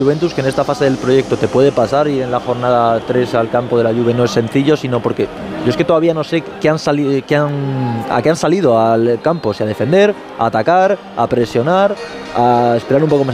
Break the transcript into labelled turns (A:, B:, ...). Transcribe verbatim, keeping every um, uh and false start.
A: Juventus, que en esta fase del proyecto te puede pasar y en la jornada tres al campo de la Juve no es sencillo, sino porque yo es que todavía no sé qué han salido, qué han, a qué han salido al campo, si a defender, a atacar, a presionar, a esperar un poco más